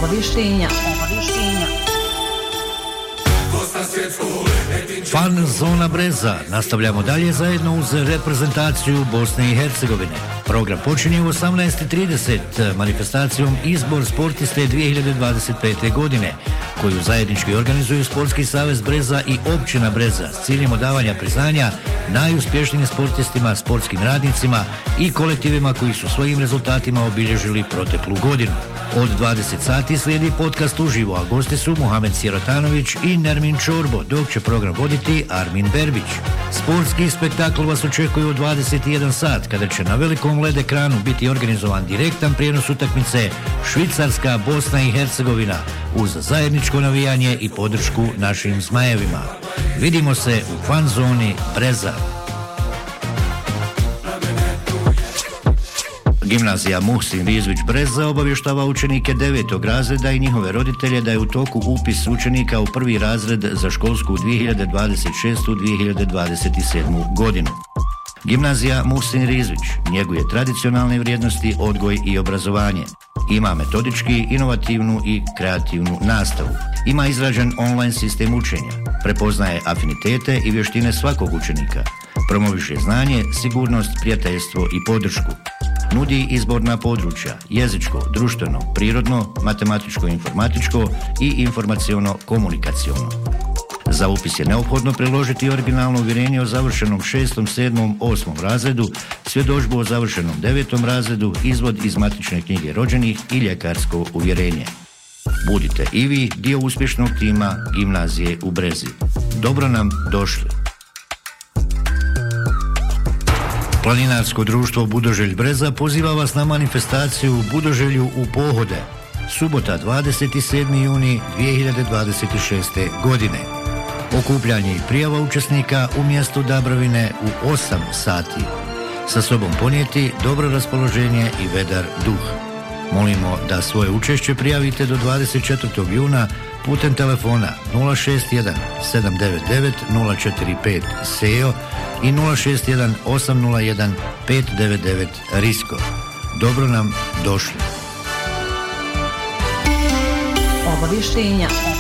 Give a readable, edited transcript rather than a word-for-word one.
Obavještenja. Fan zona Breza. Nastavljamo dalje zajedno uz reprezentaciju Bosne i Hercegovine. Program počinje u 18:30 manifestacijom Izbor sportiste 2025. godine, koju zajednički organizuju Sportski savez Breza i općina Breza s ciljem odavanja priznanja najuspješnijim sportistima, sportskim radnicima i kolektivima koji su svojim rezultatima obilježili proteklu godinu. Od 20 sati slijedi podcast uživo, a gosti su Muhamed Sirotanović i Nermin Čorbo, dok će program voditi Armin Berbić. Sportski spektakl vas očekuje u 21 sat, kada će na velikom LED ekranu biti organizovan direktan prijenos utakmice Švicarska, Bosna i Hercegovina uz zajedničko navijanje i podršku našim zmajevima. Vidimo se u fan zoni Breza. Gimnazija Muhsin Rizvić Breza obavještava učenike 9. razreda i njihove roditelje da je u toku upis učenika u prvi razred za školsku 2026-2027. godinu. Gimnazija Muhsin Rizvić njeguje tradicionalne vrijednosti, odgoj i obrazovanje. Ima metodički, inovativnu i kreativnu nastavu. Ima izrađen online sistem učenja. Prepoznaje afinitete i vještine svakog učenika. Promoviše znanje, sigurnost, prijateljstvo i podršku. Nudi izborna područja: jezičko, društveno, prirodno, matematičko-informatičko i informaciono-komunikaciono. Za upis je neophodno priložiti originalno uvjerenje o završenom 6., 7., 8. razredu, svjedodžbu o završenom 9. razredu, izvod iz matične knjige rođenih i ljekarsko uvjerenje. Budite i vi dio uspješnog tima gimnazije u Brezi. Dobro nam došli! Planinarsko društvo Budoželj Breza poziva vas na manifestaciju Budoželju u pohode. Subota 27. juni 2026. godine. Okupljanje i prijava učesnika u mjestu Dabrovine u 8 sati. Sa sobom ponijeti dobro raspoloženje i vedar duh. Molimo da svoje učešće prijavite do 24. juna putem telefona 061 799 045 SEO i 061 801 599 Risko. Dobro nam došli. Obavještenja.